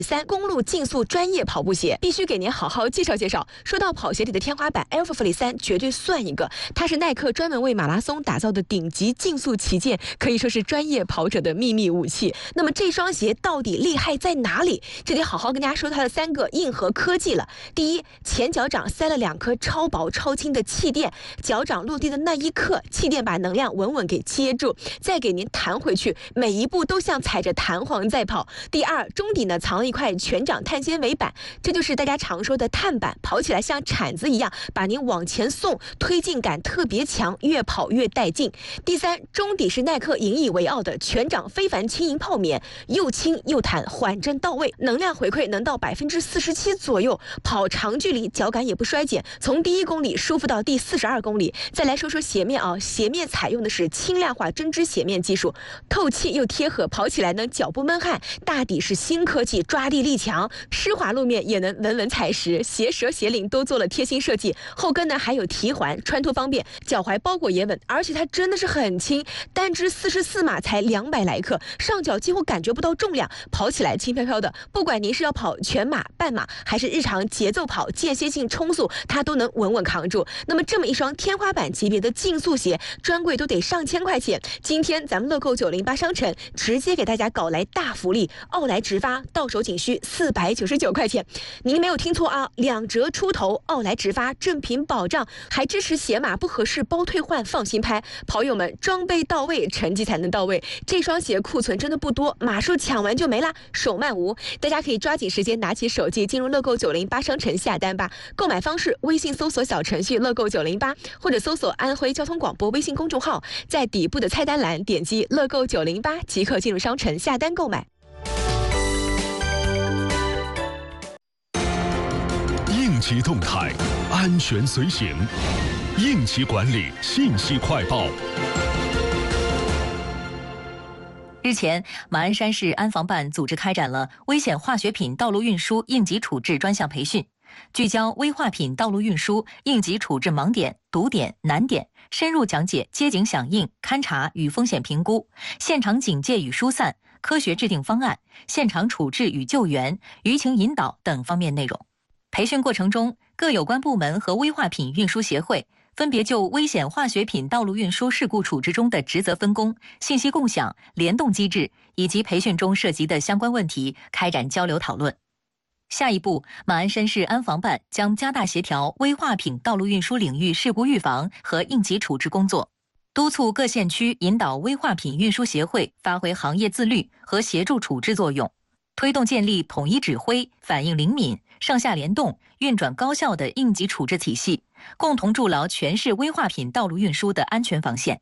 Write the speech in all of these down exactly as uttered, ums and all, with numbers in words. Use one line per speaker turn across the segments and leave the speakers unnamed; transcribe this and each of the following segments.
三公路竞速专业跑步鞋，必须给您好好介绍介绍。说到跑鞋里的天花板 ，Air Force 三绝对算一个，它是耐克专门为马拉松打造的顶级竞速旗舰，可以说是专业跑者的秘密武器。那么这双鞋到底厉害在哪里？这得好好跟大家说它的三个硬核科技了。第一，前脚掌塞了两颗超薄超轻的气垫，脚掌落地的那一刻，气垫把能量稳稳给接住，再给您弹回去，每一步都像踩着弹簧在跑。第二，中底呢藏了一块全掌碳纤维板，这就是大家常说的碳板，跑起来像铲子一样把您往前送，推进感特别强，越跑越带劲。第三，中底是耐克引以为傲的全掌非凡轻盈泡棉，又轻又弹，缓震到位，能量回馈能到百分之四十七左右，跑长距离脚感也不衰减，从第一公里舒服到第四十二公里。再来说说鞋面啊，鞋面采用的是轻量化针织鞋面技术，透气又贴合，跑起来呢脚不闷汗。大底是新科技，抓地力强，湿滑路面也能稳稳踩实，鞋舌鞋领都做了贴心设计，后跟呢还有提环，穿脱方便，脚踝包裹也稳，而且它真的是很轻，单支四十四码才两百来克，上脚几乎感觉不到重量，跑起来轻飘飘的。不管您是要跑全马、半马，还是日常节奏跑、间歇性冲速，它都能稳稳扛住。那么这么一双天花板级别的竞速鞋，专柜都得上千块钱。今天咱们乐购九零八商城直接给大家搞来大福利，奥莱直发到手仅需四百九十九块钱。您没有听错啊，两折出头，奥莱直发正品保障，还支持鞋码不合适包退换，放心拍。跑友们，装备到位，成绩才能到位。这双鞋库存真的不多，码数抢完就没啦，手慢无。大家可以抓紧时间拿起手机进入乐购九零八商城下单吧。购买方式：微信搜索小程序乐购九零八，或者搜索安徽交通广播微信公众号，在底部的菜单栏点击乐购九零八即可进入商城下单购买。
应急动态，安全随行，应急管理信息快报。
日前，马鞍山市安防办组织开展了危险化学品道路运输应急处置专项培训，聚焦危化品道路运输应急处置盲点、堵点、难点，深入讲解接警响应、勘查与风险评估、现场警戒与疏散、科学制定方案、现场处置与救援、舆情引导等方面内容。培训过程中，各有关部门和危化品运输协会分别就危险化学品道路运输事故处置中的职责分工、信息共享、联动机制以及培训中涉及的相关问题开展交流讨论。下一步，马鞍山市安防办将加大协调危化品道路运输领域事故预防和应急处置工作，督促各县区引导危化品运输协会发挥行业自律和协助处置作用，推动建立统一指挥、反应灵敏、上下联动、运转高效的应急处置体系，共同筑牢全市危化品道路运输的安全防线。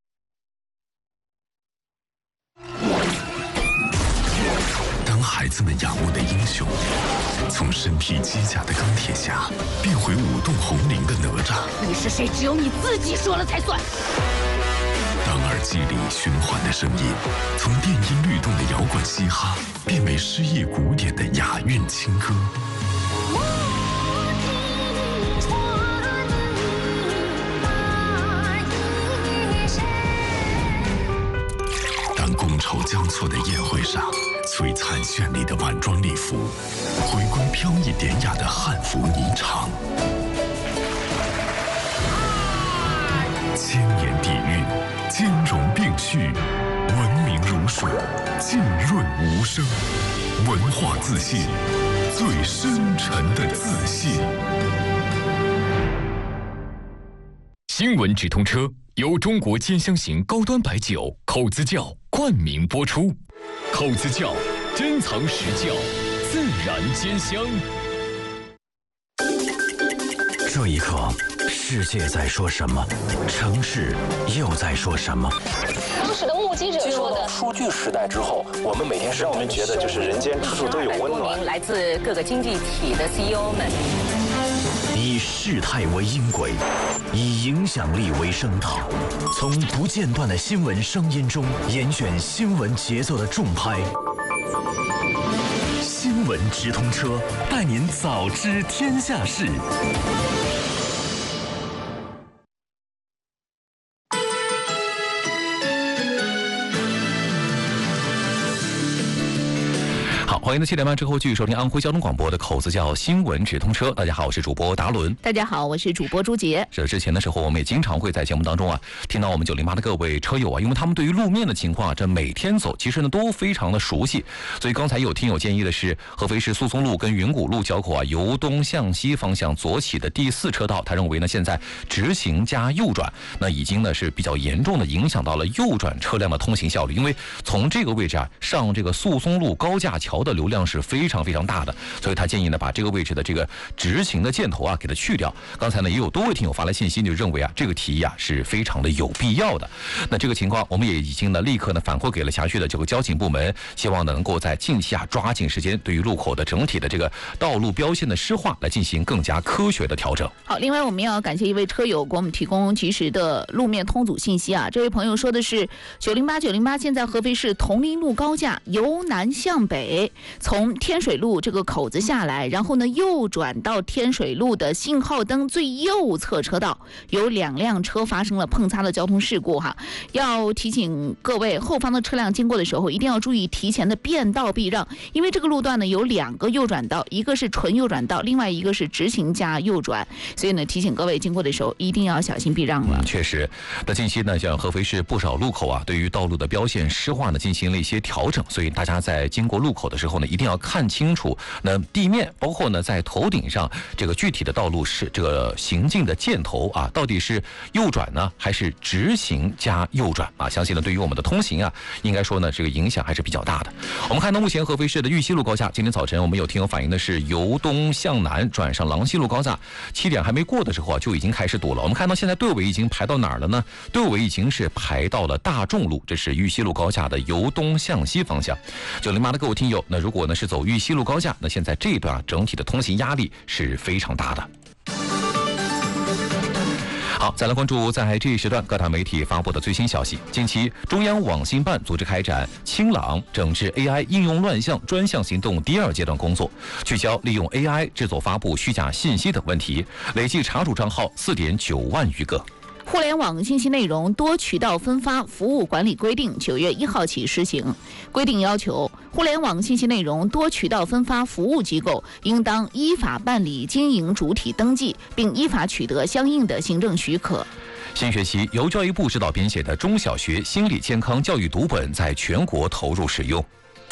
当孩子们仰慕的英雄从身披机甲的钢铁侠变回舞动红绫的哪吒，
你是谁只有你自己说了才算。
当耳机里循环的声音从电音律动的摇滚嘻哈变为诗意古典的雅韵情歌，当觥筹交错的宴会上璀璨绚丽的晚装礼服回归飘逸典雅的汉服霓裳，千年底蕴，兼容并蓄，文明如水，浸润无声，文化自信，最深沉的自信。
新闻直通车由中国尖香型高端白酒口子窖冠名播出，口子窖珍藏实窖，自然兼香。
这一刻，世界在说什么？城市又在说什么？
当时的目击者说的，
数据时代之后，我们每天让我们觉得就是人间处处都有温暖。
来自各个经济体的 C E O 们，
以事态为音轨，以影响力为声讨，从不间断的新闻声音中严选新闻节奏的重拍。新闻直通车，带您早知天下事。
欢迎在七点半之后继续收听安徽交通广播的口子叫新闻直通车。大家好，我是主播达伦。
大家好，我是主播朱杰。
是之前的时候，我们也经常会在节目当中啊，听到我们九零八的各位车友啊，因为他们对于路面的情况啊，这每天走其实呢都非常的熟悉，所以刚才有听友建议的是，合肥市诉讼路跟云谷路交口啊，由东向西方向左起的第四车道，他认为呢现在直行加右转，那已经呢是比较严重的影响到了右转车辆的通行效率，因为从这个位置啊上这个诉讼路高架桥的流量是非常非常大的，所以他建议呢把这个位置的这个直行的箭头啊给它去掉。刚才呢也有多位听友发来信息，就认为啊这个提议啊是非常的有必要的。那这个情况我们也已经呢立刻呢反馈给了辖区的这个交警部门，希望呢能够在近期啊抓紧时间对于路口的整体的这个道路标线的施划来进行更加科学的调整。
好，另外我们要感谢一位车友给我们提供及时的路面通阻信息啊。这位朋友说的是九零八九零八，现在合肥市铜陵路高架由南向北，从天水路这个口子下来，然后呢右转到天水路的信号灯最右侧车道，有两辆车发生了碰擦的交通事故哈。要提醒各位，后方的车辆经过的时候一定要注意提前的变道避让，因为这个路段呢有两个右转道，一个是纯右转道，另外一个是直行加右转，所以呢提醒各位经过的时候一定要小心避让了。
嗯、确实，那近期呢像合肥市不少路口啊，对于道路的标线施划呢进行了一些调整，所以大家在经过路口的时候呢，一定要看清楚那地面，包括呢在头顶上这个具体的道路是这个行进的箭头啊，到底是右转呢，还是直行加右转啊？相信呢对于我们的通行啊，应该说呢这个影响还是比较大的。我们看到目前合肥市的玉溪路高架，今天早晨我们有听友反映的是由东向南转上郎溪路高架，七点还没过的时候啊就已经开始堵了。我们看到现在队尾已经排到哪儿了呢？队尾已经是排到了大众路，这是玉溪路高架的由东向西方向。九零八的各位听友，那如果呢是走玉溪路高架，那现在这一段啊整体的通行压力是非常大的。好，再来关注在这一时段各大媒体发布的最新消息。近期，中央网信办组织开展“清朗整治 A I 应用乱象”专项行动第二阶段工作，聚焦利用 A I 制作发布虚假信息等问题，累计查处账号四点九万余个。
互联网信息内容多渠道分发服务管理规定九月一号起施行。规定要求，互联网信息内容多渠道分发服务机构应当依法办理经营主体登记，并依法取得相应的行政许可。
新学期由教育部指导编写的中小学心理健康教育读本在全国投入使用。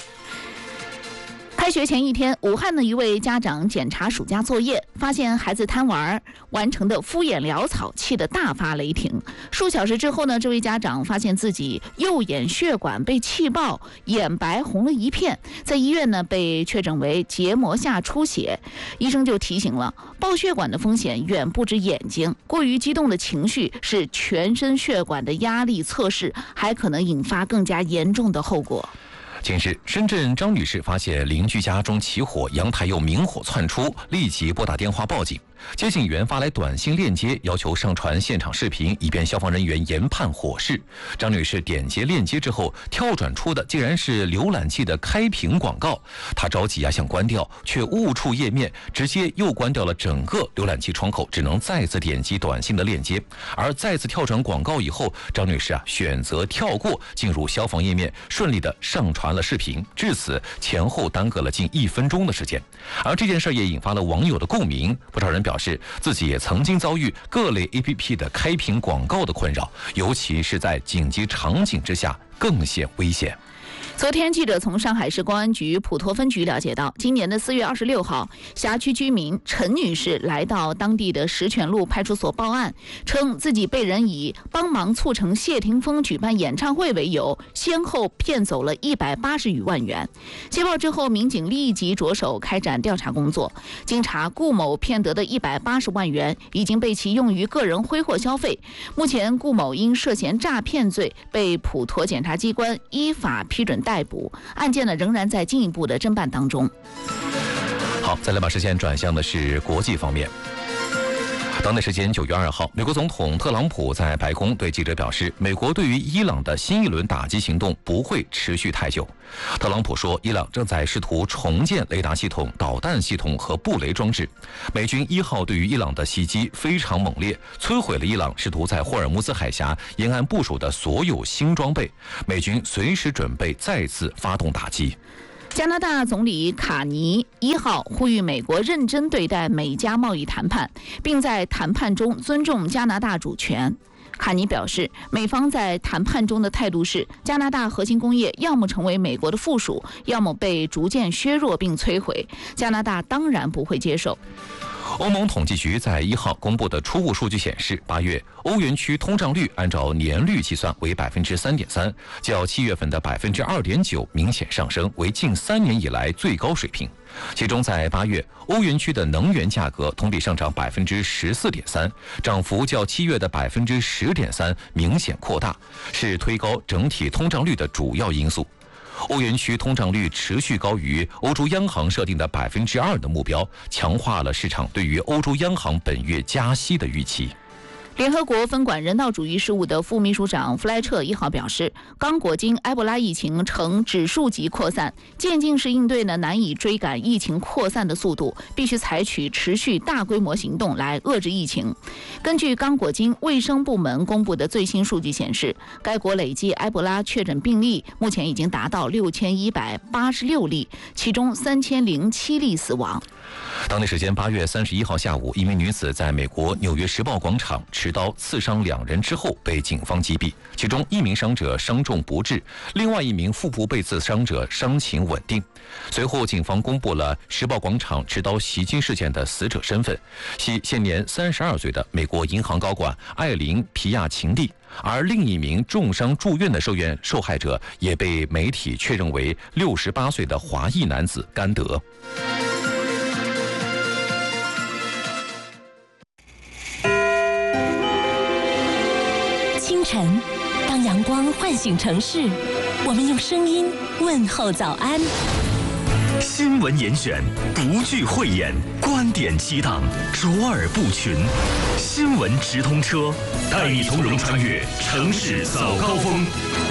开学前一天，武汉的一位家长检查暑假作业，发现孩子贪玩完成的敷衍潦草，气得大发雷霆。数小时之后呢，这位家长发现自己右眼血管被气爆，眼白红了一片，在医院呢被确诊为结膜下出血。医生就提醒了，爆血管的风险远不止眼睛，过于激动的情绪是全身血管的压力测试，还可能引发更加严重的后果。
近日，深圳张女士发现邻居家中起火，阳台又明火窜出，立即拨打电话报警。接警员发来短信链接，要求上传现场视频，以便消防人员研判火势。张女士点击链接之后，跳转出的竟然是浏览器的开屏广告。她着急啊想关掉，却误触页面，直接又关掉了整个浏览器窗口，只能再次点击短信的链接。而再次跳转广告以后，张女士啊选择跳过，进入消防页面，顺利的上传了视频。至此前后耽搁了近一分钟的时间。而这件事也引发了网友的共鸣，不少人表示自己也曾经遭遇各类 A P P 的开屏广告的困扰，尤其是在紧急场景之下更显危险。
昨天，记者从上海市公安局普陀分局了解到，今年的四月二十六号，辖区居民陈女士来到当地的石泉路派出所报案，称自己被人以帮忙促成谢霆锋举办演唱会为由，先后骗走了一百八十余万元。接报之后，民警立即着手开展调查工作。经查，顾某骗得的一百八十万元已经被其用于个人挥霍消费。目前，顾某因涉嫌诈骗罪被普陀检察机关依法批准逮捕，案件呢仍然在进一步的侦办当中。
好，再来把视线转向的是国际方面。当地时间九月二号，美国总统特朗普在白宫对记者表示，美国对于伊朗的新一轮打击行动不会持续太久。特朗普说，伊朗正在试图重建雷达系统、导弹系统和布雷装置。美军一号对于伊朗的袭击非常猛烈，摧毁了伊朗试图在霍尔木兹海峡沿岸部署的所有新装备。美军随时准备再次发动打击。
加拿大总理卡尼一号呼吁美国认真对待美加贸易谈判，并在谈判中尊重加拿大主权。卡尼表示，美方在谈判中的态度是，加拿大核心工业要么成为美国的附属，要么被逐渐削弱并摧毁。加拿大当然不会接受。
欧盟统计局在一号公布的初步数据显示，八月欧元区通胀率按照年率计算为百分之三点三，较七月份的百分之二点九明显上升，为近三年以来最高水平。其中，在八月，欧元区的能源价格同比上涨百分之十四点三，涨幅较七月的百分之十点三明显扩大，是推高整体通胀率的主要因素。欧元区通胀率持续高于欧洲央行设定的百分之二的目标，强化了市场对于欧洲央行本月加息的预期。
联合国分管人道主义事务的副秘书长弗莱彻一号表示，刚果金埃博拉疫情呈指数级扩散，渐进式应对呢难以追赶疫情扩散的速度，必须采取持续大规模行动来遏制疫情。根据刚果金卫生部门公布的最新数据显示，该国累计埃博拉确诊病例目前已经达到六千一百八十六例，其中三千零七例死亡。
当地时间八月三十一号下午，一名女子在美国纽约时报广场持刀刺伤两人之后被警方击毙，其中一名伤者伤重不治，另外一名腹部被刺伤者伤情稳定。随后，警方公布了时报广场持刀袭击事件的死者身份，系现年三十二岁的美国银行高管艾琳·皮亚琴蒂，而另一名重伤住院的受院受害者也被媒体确认为六十八岁的华裔男子甘德。
清晨，当阳光唤醒城市，我们用声音问候早安。
新闻严选，不惧讳言，观点激荡，卓尔不群。新闻直通车，带你从容穿越城市早高峰。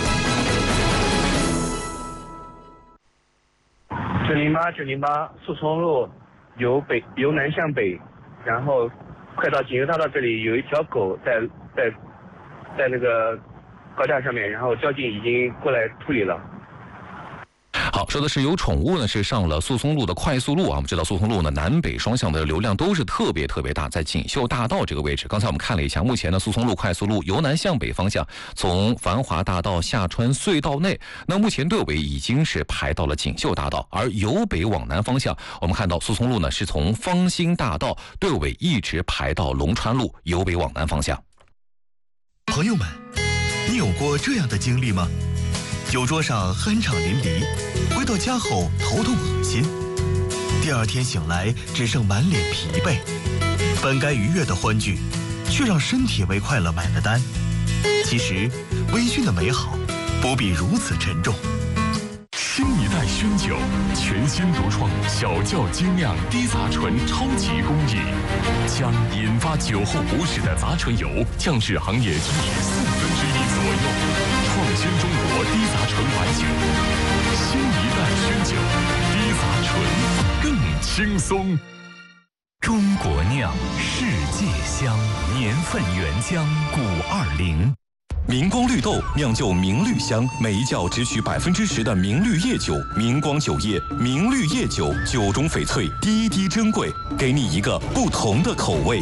九零八九零八树丛路由北由南向北，然后快到锦州大道这里有一条狗在在在那个高架上面，然后交警已经过来处理了。
好，说的是有宠物呢，是上了速松路的快速路啊。我们知道速松路呢南北双向的流量都是特别特别大，在锦绣大道这个位置。刚才我们看了一下，目前呢速松路快速路由南向北方向，从繁华大道下穿隧道内，那目前队尾已经是排到了锦绣大道，而由北往南方向，我们看到速松路呢是从芳兴大道队尾一直排到龙川路，由北往南方向。
朋友们，你有过这样的经历吗？酒桌上酣畅淋漓，回到家后头痛恶心，第二天醒来只剩满脸疲惫，本该愉悦的欢聚，却让身体为快乐买了单。其实，微醺的美好不必如此沉重。
新一代熏酒，全新独创小窖精酿低杂醇超级工艺，将引发酒后不适的杂醇油降至行业均值四分之一左右，创新中国低杂醇白酒。新一代熏酒，低杂醇更轻松。
中国酿，世界香，年份原浆古二零。
明光绿豆酿就明绿香，每一窖只取百分之十的明绿叶酒。明光酒业明绿叶酒，酒中翡翠，滴滴珍贵，给你一个不同的口味。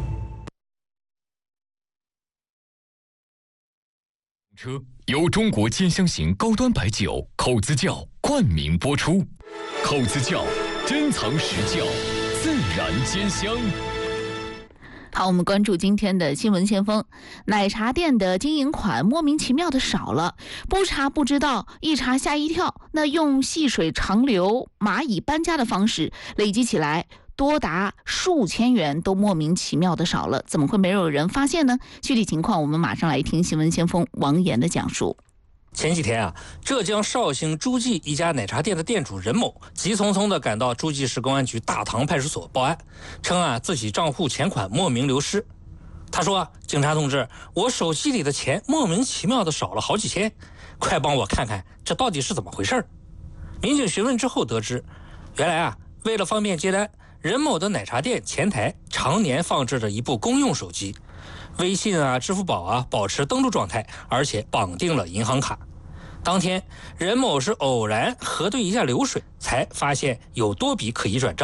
车由中国尖香型高端白酒口子窖冠名播出，口子窖珍藏实窖，自然兼香。
好，我们关注今天的新闻先锋。奶茶店的经营款莫名其妙的少了，不查不知道，一查吓一跳。那用细水长流、蚂蚁搬家的方式累积起来多达数千元，都莫名其妙的少了，怎么会没有人发现呢？具体情况我们马上来听新闻先锋王岩的讲述。
前几天啊，浙江绍兴诸暨一家奶茶店的店主任某急匆匆地赶到诸暨市公安局大塘派出所报案，称啊自己账户钱款莫名流失。他说：“警察同志，我手机里的钱莫名其妙的少了好几千，快帮我看看这到底是怎么回事。”民警询问之后得知，原来啊，为了方便接单，任某的奶茶店前台常年放置着一部公用手机。微信啊、支付宝啊保持登录状态，而且绑定了银行卡。 当天，任某是偶然核对一下流水，才发现有多笔可疑转账。